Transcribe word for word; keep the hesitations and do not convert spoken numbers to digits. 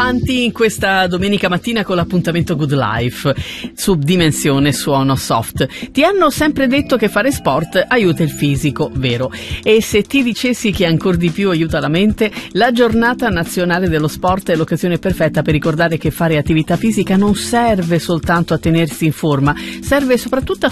avanti in questa domenica mattina con l'appuntamento Good Life su Dimensione Suono Soft. Ti hanno sempre detto che fare sport aiuta il fisico, vero? E se ti dicessi che ancor di più aiuta la mente, la giornata nazionale dello sport è l'occasione perfetta per ricordare che fare attività fisica non serve soltanto a tenersi in forma, serve soprattutto a